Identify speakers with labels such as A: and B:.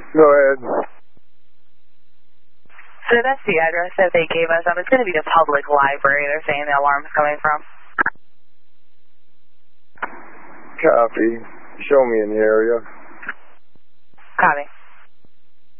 A: Go ahead.
B: So that's the address that they gave us. It's going to be the public library they're saying the alarm's coming from.
A: Copy. Show me in the area.
B: Copy.